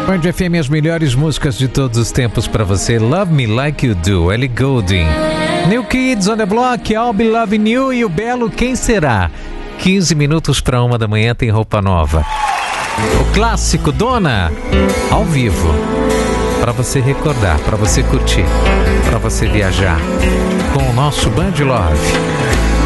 Band FM, as melhores músicas de todos os tempos pra você. Love Me Like You Do, Ellie Goulding. New Kids on the Block, I'll Be Loving You e o belo Quem Será? 15 minutos para 1 da manhã tem roupa nova. O clássico Dona, ao vivo. Pra você recordar, pra você curtir, pra você viajar com o nosso Band Love.